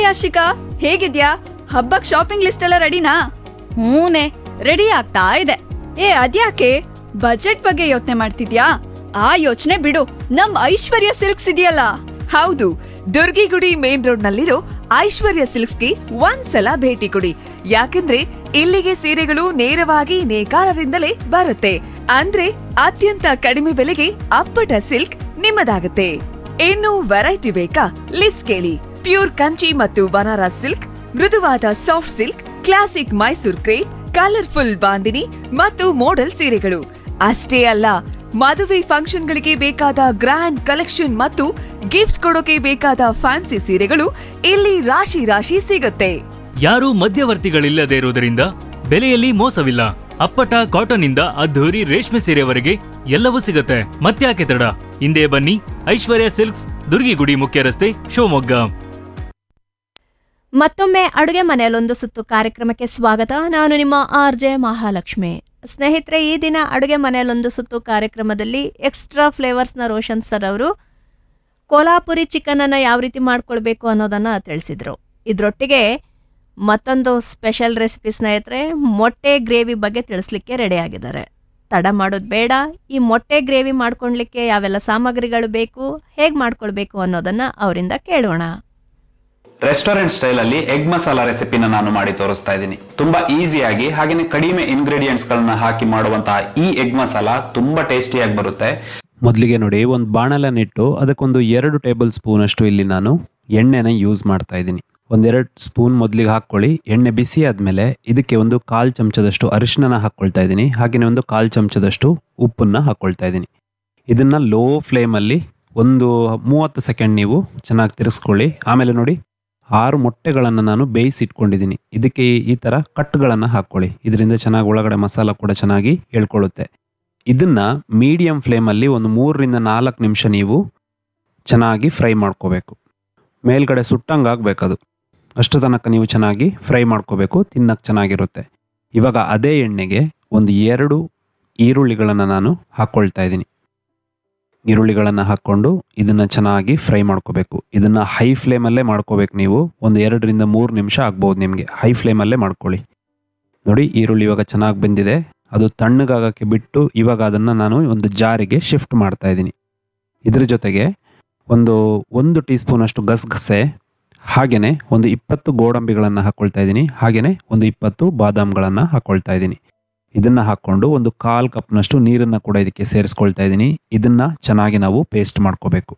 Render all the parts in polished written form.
Hi Ashika, ಹೇಗಿದ್ಯಾ? ಹಬ್ಬಕ್ shopping list ಎಲ್ಲ ರೆಡಿನಾ? ಹೂನೆ, ರೆಡಿ ಆಗ್ತಾ ಇದೆ. ಅದ್ಯಾಕೆ ಬಜೆಟ್ ಬಗ್ಗೆ ಯೋಚನೆ ಮಾಡ್ತಿದ್ಯಾ? ಆ ಯೋಚನೆ ಬಿಡು, ನಮ್ ಐಶ್ವರ್ಯ ಸಿಲ್ಕ್ಸ್ ಇದೆಯಲ್ಲ. ಹೌದು, ದುರ್ಗಿಗುಡಿ ಮೇನ್ ರೋಡ್ ನಲ್ಲಿರೋ ಐಶ್ವರ್ಯ ಸಿಲ್ಕ್ಸ್ಗೆ ಒಂದ್ಸಲ ಭೇಟಿ ಕೊಡಿ. ಯಾಕಂದ್ರೆ ಇಲ್ಲಿಗೆ ಸೀರೆಗಳು ನೇರವಾಗಿ ನೇಕಾರರಿಂದಲೇ ಬರುತ್ತೆ. ಅಂದ್ರೆ ಅತ್ಯಂತ ಕಡಿಮೆ ಬೆಲೆಗೆ ಅಪ್ಪಟ ಸಿಲ್ಕ್ ನಿಮ್ಮದಾಗುತ್ತೆ. ಇನ್ನು ವೆರೈಟಿ ಬೇಕಾ? ಲಿಸ್ಟ್ ಕೇಳಿ. ಪ್ಯೂರ್ ಕಂಚಿ ಮತ್ತು ಬನಾರಸ್ ಸಿಲ್ಕ್, ಮೃದುವಾದ soft silk, classic Mysore crepe, colourful bandhani ಮತ್ತು ಮೋಡಲ್ ಸೀರೆಗಳು ಅಷ್ಟೇ ಅಲ್ಲ, ಮದುವೆ ಫಂಕ್ಷನ್ಗಳಿಗೆ ಬೇಕಾದ ಗ್ರ್ಯಾಂಡ್ ಕಲೆಕ್ಷನ್ ಮತ್ತು ಗಿಫ್ಟ್ ಕೊಡೋಕೆ ಬೇಕಾದ ಫ್ಯಾನ್ಸಿ ಸೀರೆಗಳು ಇಲ್ಲಿ ರಾಶಿ ರಾಶಿ ಸಿಗುತ್ತೆ. ಯಾರೂ ಮಧ್ಯವರ್ತಿಗಳಿಲ್ಲದೆ ಇರುವುದರಿಂದ ಬೆಲೆಯಲ್ಲಿ ಮೋಸವಿಲ್ಲ. ಅಪ್ಪಟ ಕಾಟನ್ ಇಂದ ಅದ್ಧೂರಿ ರೇಷ್ಮೆ ಸೀರೆವರೆಗೆ ಎಲ್ಲವೂ ಸಿಗುತ್ತೆ. ಮತ್ತ್ಯಾಕೆ ತಡ, ಹಿಂದೆ ಬನ್ನಿ. ಐಶ್ವರ್ಯ ಸಿಲ್ಕ್ಸ್, ದುರ್ಗಿಗುಡಿ ಮುಖ್ಯ ರಸ್ತೆ, ಶಿವಮೊಗ್ಗ. ಮತ್ತೊಮ್ಮೆ ಅಡುಗೆ ಮನೆಯಲ್ಲೊಂದು ಸುತ್ತು ಕಾರ್ಯಕ್ರಮಕ್ಕೆ ಸ್ವಾಗತ. ನಾನು ನಿಮ್ಮ RJ ಮಹಾಲಕ್ಷ್ಮಿ. ಸ್ನೇಹಿತರೆ, ಈ ದಿನ ಅಡುಗೆ ಮನೆಯಲ್ಲೊಂದು ಸುತ್ತು ಕಾರ್ಯಕ್ರಮದಲ್ಲಿ ಎಕ್ಸ್ಟ್ರಾ ಫ್ಲೇವರ್ಸ್ನ ರೋಷನ್ ಸರ್ ಅವರು ಕೋಲಾಪುರಿ ಚಿಕನನ್ನು ಯಾವ ರೀತಿ ಮಾಡ್ಕೊಳ್ಬೇಕು ಅನ್ನೋದನ್ನು ತಿಳಿಸಿದರು. ಇದರೊಟ್ಟಿಗೆ ಮತ್ತೊಂದು ಸ್ಪೆಷಲ್ ರೆಸಿಪಿ ಸ್ನೇಹಿತರೆ, ಮೊಟ್ಟೆ ಗ್ರೇವಿ ಬಗ್ಗೆ ತಿಳಿಸ್ಲಿಕ್ಕೆ ರೆಡಿ ಆಗಿದ್ದಾರೆ. ತಡ ಮಾಡೋದು ಬೇಡ, ಈ ಮೊಟ್ಟೆ ಗ್ರೇವಿ ಮಾಡ್ಕೊಳ್ಲಿಕ್ಕೆ ಯಾವೆಲ್ಲ ಸಾಮಗ್ರಿಗಳು ಬೇಕು, ಹೇಗೆ ಮಾಡ್ಕೊಳ್ಬೇಕು ಅನ್ನೋದನ್ನು ಅವರಿಂದ ಕೇಳೋಣ. ರೆಸ್ಟೋರೆಂಟ್ ಸ್ಟೈಲ್ ಅಲ್ಲಿ ಎಗ್ ಮಸಾಲಾ ರೆಸಿಪಿನ ನಾನು ಮಾಡಿ ತೋರಿಸ್ತಾ ಇದ್ದೀನಿ. ತುಂಬಾ ಈಸಿಯಾಗಿ ಹಾಗೇನೆ ಕಡಿಮೆ ಇಂಗ್ರೀಡಿಯೆಂಟ್ಸ್ ಗಳನ್ನ ಹಾಕಿ ಮಾಡುವಂತಹ ಈ ಎಗ್ ಮಸಾಲಾ ತುಂಬಾ ಟೇಸ್ಟಿಯಾಗಿ ಬರುತ್ತೆ. ಮೊದಲಿಗೆ ನೋಡಿ, ಒಂದು ಬಾಣಲನ್ನಿಟ್ಟು ಅದಕ್ಕೊಂದು 2 ಟೇಬಲ್ ಸ್ಪೂನ್ ಅಷ್ಟು ಇಲ್ಲಿ ನಾನು ಎಣ್ಣೆನ ಯೂಸ್ ಮಾಡ್ತಾ ಇದ್ದೀನಿ. 1-2 ಸ್ಪೂನ್ ಮೊದಲಿಗೆ ಹಾಕೊಳ್ಳಿ. ಎಣ್ಣೆ ಬಿಸಿ ಆದ್ಮೇಲೆ ಇದಕ್ಕೆ ಒಂದು 1/4 ಚಮಚದಷ್ಟು ಅರಿಶಿನ ಹಾಕೊಳ್ತಾ ಇದ್ದೀನಿ. ಹಾಗೇನೆ ಒಂದು 1/4 ಚಮಚದಷ್ಟು ಉಪ್ಪನ್ನ ಹಾಕೊಳ್ತಾ ಇದ್ದೀನಿ. ಇದನ್ನ ಲೋ ಫ್ಲೇಮ್ ಅಲ್ಲಿ ಒಂದು 30 ಸೆಕೆಂಡ್ ನೀವು ಚೆನ್ನಾಗಿ ತಿರುಗಿಸ್ಕೊಳ್ಳಿ. ಆಮೇಲೆ ನೋಡಿ, 6 ಮೊಟ್ಟೆಗಳನ್ನು ನಾನು ಬೇಯಿಸಿಟ್ಕೊಂಡಿದ್ದೀನಿ. ಇದಕ್ಕೆ ಈ ಥರ ಕಟ್ಗಳನ್ನು ಹಾಕ್ಕೊಳ್ಳಿ. ಇದರಿಂದ ಚೆನ್ನಾಗಿ ಒಳಗಡೆ ಮಸಾಲ ಕೂಡ ಚೆನ್ನಾಗಿ ಹೇಳ್ಕೊಳ್ಳುತ್ತೆ. ಇದನ್ನ ಮೀಡಿಯಂ ಫ್ಲೇಮಲ್ಲಿ ಒಂದು 3-4 ನಿಮಿಷ ನೀವು ಚೆನ್ನಾಗಿ ಫ್ರೈ ಮಾಡ್ಕೋಬೇಕು. ಮೇಲ್ಗಡೆ ಸುಟ್ಟಂಗೆ ಆಗಬೇಕದು. ಅಷ್ಟು ತನಕ ನೀವು ಚೆನ್ನಾಗಿ ಫ್ರೈ ಮಾಡ್ಕೋಬೇಕು, ತಿನ್ನಕ್ಕೆ ಚೆನ್ನಾಗಿರುತ್ತೆ. ಇವಾಗ ಅದೇ ಎಣ್ಣೆಗೆ ಒಂದು 2 ಈರುಳ್ಳಿಗಳನ್ನು ನಾನು ಹಾಕ್ಕೊಳ್ತಾ ಇದ್ದೀನಿ. ಈರುಳ್ಳಿಗಳನ್ನು ಹಾಕ್ಕೊಂಡು ಇದನ್ನು ಚೆನ್ನಾಗಿ ಫ್ರೈ ಮಾಡ್ಕೋಬೇಕು. ಇದನ್ನು ಹೈ ಫ್ಲೇಮಲ್ಲೇ ಮಾಡ್ಕೋಬೇಕು. ನೀವು ಒಂದು 2-3 ನಿಮಿಷ ಆಗ್ಬೋದು ನಿಮಗೆ. ಹೈ ಫ್ಲೇಮಲ್ಲೇ ಮಾಡ್ಕೊಳ್ಳಿ. ನೋಡಿ, ಈರುಳ್ಳಿ ಇವಾಗ ಚೆನ್ನಾಗಿ ಬೆಂದಿದೆ. ಅದು ತಣ್ಣಗಾಗಕ್ಕೆ ಬಿಟ್ಟು ಇವಾಗ ಅದನ್ನು ನಾನು ಒಂದು ಜಾರಿಗೆ ಶಿಫ್ಟ್ ಮಾಡ್ತಾ ಇದ್ದೀನಿ. ಇದ್ರ ಜೊತೆಗೆ ಒಂದು ಟೀ ಸ್ಪೂನ್ ಅಷ್ಟು ಗಸಗಸೆ, ಹಾಗೆಯೇ ಒಂದು 20 ಗೋಡಂಬಿಗಳನ್ನು ಹಾಕ್ಕೊಳ್ತಾ ಇದ್ದೀನಿ. ಹಾಗೆಯೇ ಒಂದು 20 ಬಾದಾಮ್ಗಳನ್ನು ಹಾಕ್ಕೊಳ್ತಾ ಇದ್ದೀನಿ. ಇದನ್ನು ಹಾಕ್ಕೊಂಡು ಒಂದು 1/4 ಕಪ್ನಷ್ಟು ನೀರನ್ನು ಕೂಡ ಇದಕ್ಕೆ ಸೇರಿಸ್ಕೊಳ್ತಾ ಇದ್ದೀನಿ. ಇದನ್ನು ಚೆನ್ನಾಗಿ ನಾವು ಪೇಸ್ಟ್ ಮಾಡ್ಕೋಬೇಕು.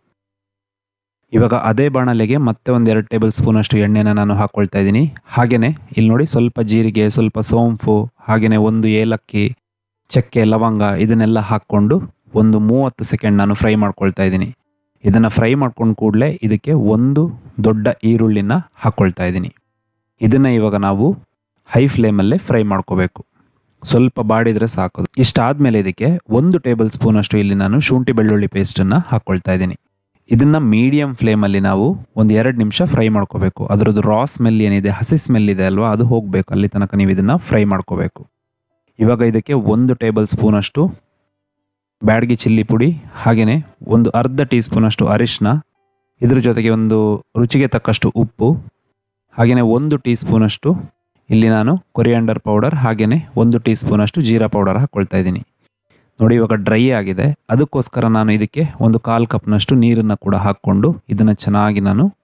ಇವಾಗ ಅದೇ ಬಾಣಲೆಗೆ ಮತ್ತೆ ಒಂದು 2 ಟೇಬಲ್ ಸ್ಪೂನ್ ಅಷ್ಟು ಎಣ್ಣೆನ ನಾನು ಹಾಕ್ಕೊಳ್ತಾ ಇದ್ದೀನಿ. ಹಾಗೆಯೇ ಇಲ್ಲಿ ನೋಡಿ, ಸ್ವಲ್ಪ ಜೀರಿಗೆ, ಸ್ವಲ್ಪ ಸೋಂಪು, ಹಾಗೆಯೇ ಒಂದು ಏಲಕ್ಕಿ, ಚಕ್ಕೆ, ಲವಂಗ ಇದನ್ನೆಲ್ಲ ಹಾಕ್ಕೊಂಡು ಒಂದು 30 ಸೆಕೆಂಡ್ ನಾನು ಫ್ರೈ ಮಾಡ್ಕೊಳ್ತಾ ಇದ್ದೀನಿ. ಇದನ್ನು ಫ್ರೈ ಮಾಡ್ಕೊಂಡು ಕೂಡಲೇ ಇದಕ್ಕೆ ಒಂದು ದೊಡ್ಡ ಈರುಳ್ಳಿನ ಹಾಕ್ಕೊಳ್ತಾ ಇದ್ದೀನಿ. ಇದನ್ನು ಇವಾಗ ನಾವು ಹೈ ಫ್ಲೇಮಲ್ಲೇ ಫ್ರೈ ಮಾಡ್ಕೋಬೇಕು. ಸ್ವಲ್ಪ ಬಾಡಿದ್ರೆ ಸಾಕು. ಇಷ್ಟಾದ್ಮೇಲೆ ಇದಕ್ಕೆ 1 ಟೇಬಲ್ ಸ್ಪೂನ್ ಅಷ್ಟು ಇಲ್ಲಿ ನಾನು ಶುಂಠಿ ಬೆಳ್ಳುಳ್ಳಿ ಪೇಸ್ಟನ್ನು ಹಾಕ್ಕೊಳ್ತಾ ಇದ್ದೀನಿ. ಇದನ್ನು ಮೀಡಿಯಂ ಫ್ಲೇಮಲ್ಲಿ ನಾವು ಒಂದು 2 ನಿಮಿಷ ಫ್ರೈ ಮಾಡ್ಕೋಬೇಕು. ಅದರದ್ದು ರಾ ಸ್ಮೆಲ್ ಏನಿದೆ, ಹಸಿ ಸ್ಮೆಲ್ ಇದೆ ಅಲ್ವಾ, ಅದು ಹೋಗಬೇಕು. ಅಲ್ಲಿ ತನಕ ನೀವು ಇದನ್ನು ಫ್ರೈ ಮಾಡ್ಕೋಬೇಕು. ಇವಾಗ ಇದಕ್ಕೆ 1 ಟೇಬಲ್ ಸ್ಪೂನ್ ಅಷ್ಟು ಬ್ಯಾಡಗಿ ಚಿಲ್ಲಿ ಪುಡಿ, ಹಾಗೆಯೇ ಒಂದು ಅರ್ಧ ಟೀ ಸ್ಪೂನ್ ಅಷ್ಟು ಅರಿಶಿನ, ಇದ್ರ ಜೊತೆಗೆ ಒಂದು ರುಚಿಗೆ ತಕ್ಕಷ್ಟು ಉಪ್ಪು, ಹಾಗೆಯೇ 1 ಟೀ ಸ್ಪೂನ್ ಅಷ್ಟು ಇಲ್ಲಿ ನಾನು ಕೊರಿಯಾಂಡರ್ ಪೌಡರ್, ಹಾಗೆಯೇ 1 ಟೀ ಸ್ಪೂನ್ ಅಷ್ಟು ಜೀರಾ ಪೌಡರ್ ಹಾಕ್ಕೊಳ್ತಾ ಇದ್ದೀನಿ. ನೋಡಿ, ಇವಾಗ ಡ್ರೈ ಆಗಿದೆ. ಅದಕ್ಕೋಸ್ಕರ ನಾನು ಇದಕ್ಕೆ ಒಂದು 1/4 ಕಪ್ನಷ್ಟು ನೀರನ್ನು ಕೂಡ ಹಾಕ್ಕೊಂಡು ಇದನ್ನು ಚೆನ್ನಾಗಿ ನಾನು